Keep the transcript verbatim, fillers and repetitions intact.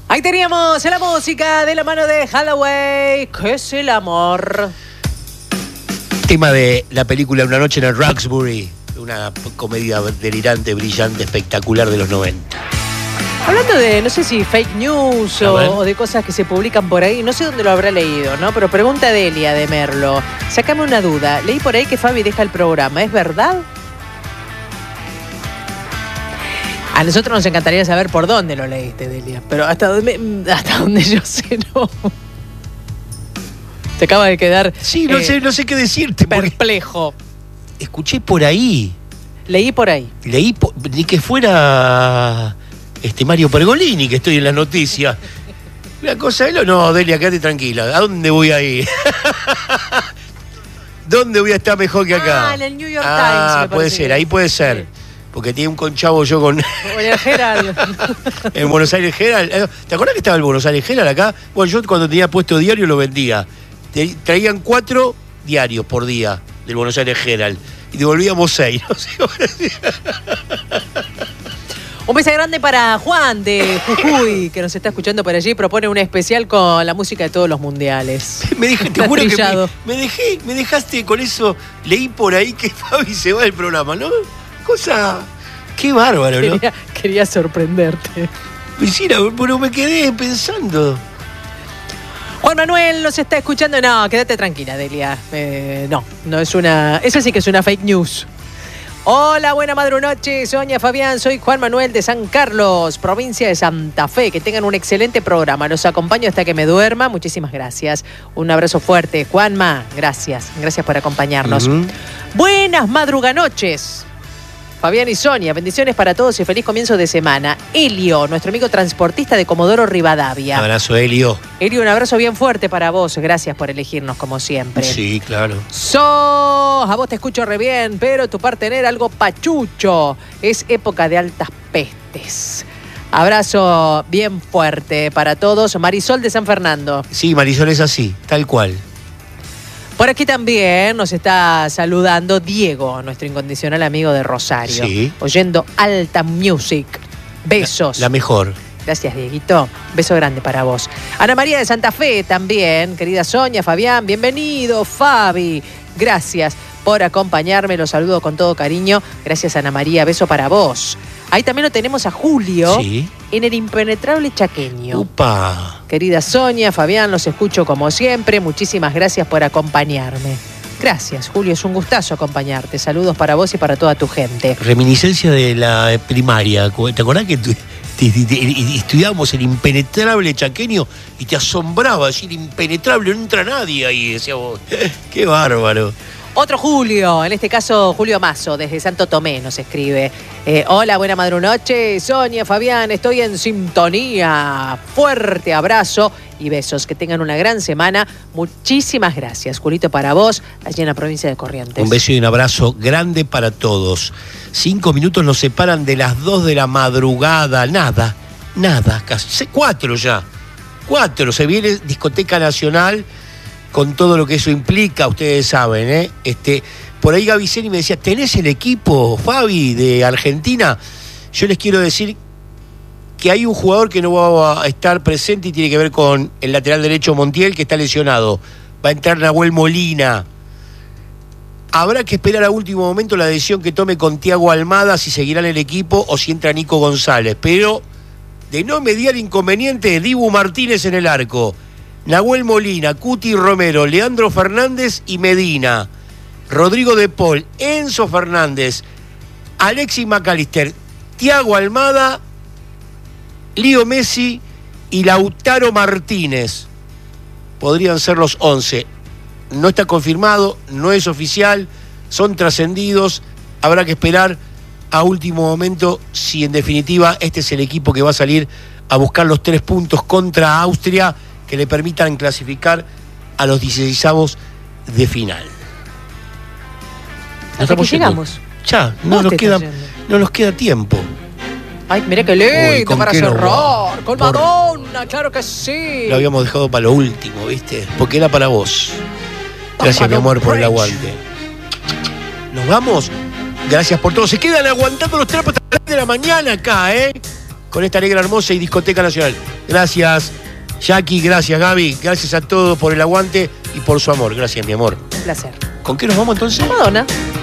Ahí teníamos la música de la mano de Hathaway. ¿Qué es el amor? Tema de la película Una noche en el Roxbury, una comedia delirante, brillante, espectacular de los noventa. Hablando de, no sé si fake news o, o de cosas que se publican por ahí, no sé dónde lo habrá leído, ¿no? Pero pregunta Delia de Merlo. Sácame una duda. Leí por ahí que Fabi deja el programa. ¿Es verdad? A nosotros nos encantaría saber por dónde lo leíste, Delia. Pero hasta donde, hasta donde yo sé, no. Te acaba de quedar... Sí, no, eh, sé, no sé qué decirte. Perplejo. Escuché por ahí. Leí por ahí. Leí por, ni que fuera este Mario Pergolini, que estoy en las noticias. Una cosa de lo... No, Delia, quédate tranquila. ¿A dónde voy a ir? ¿Dónde voy a estar mejor que acá? Ah, en el New York ah, Times. Ah, puede ser, ahí puede ser. Sí. Porque tiene un conchavo yo con... En el Herald. En Buenos Aires Herald. ¿Te acuerdas que estaba el Buenos Aires Herald acá? Bueno, yo cuando tenía puesto diario lo vendía. Traían cuatro diarios por día del Buenos Aires Herald. Y devolvíamos seis. No sé. Un beso grande para Juan de Jujuy, que nos está escuchando por allí. Propone un especial con la música de todos los mundiales. Me dejé, te juro que me, me, dejé, me dejaste con eso. Leí por ahí que Fabi se va del programa, ¿no? Cosa... Qué bárbaro, ¿no? Quería, quería sorprenderte. Sí, pero me quedé pensando. Juan Manuel nos está escuchando. No, quédate tranquila, Delia. Eh, no, no es una... Esa sí que es una fake news. Hola, buena madrunoche, Sonia, Fabián. Soy Juan Manuel de San Carlos, provincia de Santa Fe. Que tengan un excelente programa. Los acompaño hasta que me duerma. Muchísimas gracias. Un abrazo fuerte. Juanma, gracias. Gracias por acompañarnos. Uh-huh. Buenas madruganoches. Fabián y Sonia, bendiciones para todos y feliz comienzo de semana. Elio, nuestro amigo transportista de Comodoro Rivadavia. Un abrazo, Elio. Elio, un abrazo bien fuerte para vos. Gracias por elegirnos como siempre. Sí, claro. So, a vos te escucho re bien, pero tu partener algo pachucho. Es época de altas pestes. Abrazo bien fuerte para todos. Marisol de San Fernando. Sí, Marisol es así, tal cual. Por aquí también nos está saludando Diego, nuestro incondicional amigo de Rosario. Sí. Oyendo Alta Music. Besos. La, la mejor. Gracias, Dieguito. Beso grande para vos. Ana María de Santa Fe también. Querida Sonia, Fabián, bienvenido. Fabi, gracias por acompañarme. Los saludo con todo cariño. Gracias, Ana María. Beso para vos. Ahí también lo tenemos a Julio. Sí. En el impenetrable chaqueño. Upa. Querida Sonia, Fabián, los escucho como siempre. Muchísimas gracias por acompañarme. Gracias, Julio, es un gustazo acompañarte. Saludos para vos y para toda tu gente. Reminiscencia de la primaria. ¿Te acordás que tu, te, te, te, estudiábamos el impenetrable chaqueño y te asombraba decir impenetrable, no entra nadie ahí? Decía vos, qué bárbaro. Otro Julio, en este caso Julio Mazo, desde Santo Tomé nos escribe. Eh, hola, buena madrunoche, Sonia, Fabián, estoy en sintonía. Fuerte abrazo y besos, que tengan una gran semana. Muchísimas gracias, Julito, para vos, allí en la provincia de Corrientes. Un beso y un abrazo grande para todos. Cinco minutos nos separan de las dos de la madrugada. Nada, nada, casi cuatro ya. Cuatro, se viene Discoteca Nacional. Con todo lo que eso implica, ustedes saben, ¿eh? Este, por ahí Gaviceni me decía, ¿tenés el equipo, Fabi, de Argentina? Yo les quiero decir que hay un jugador que no va a estar presente y tiene que ver con el lateral derecho Montiel, que está lesionado. Va a entrar Nahuel Molina. Habrá que esperar a último momento la decisión que tome con Thiago Almada, si seguirá en el equipo o si entra Nico González. Pero de no mediar inconveniente, Dibu Martínez en el arco. Nahuel Molina, Cuti Romero, Leandro Fernández y Medina, Rodrigo de Paul, Enzo Fernández, Alexis McAllister, Thiago Almada, Lío Messi y Lautaro Martínez. Podrían ser los once. No está confirmado, no es oficial, son trascendidos. Habrá que esperar a último momento si en definitiva este es el equipo que va a salir a buscar los tres puntos contra Austria, que le permitan clasificar a los dieciseisavos de final. ¿Hasta que llegamos? Ya, no nos, queda, no nos queda tiempo. Ay, mira qué lindo. Uy, para cerrar. No, con por... Madonna, claro que sí. Lo habíamos dejado para lo último, ¿viste? Porque era para vos. Gracias, mi amor, por el aguante. Nos vamos. Gracias por todo. Se quedan aguantando los trapos hasta las diez de la mañana acá, ¿eh? con esta negra hermosa y Discoteca Nacional. Gracias, Jackie, gracias, Gaby. Gracias a todos por el aguante y por su amor. Gracias, mi amor. Un placer. ¿Con qué nos vamos entonces? Madonna.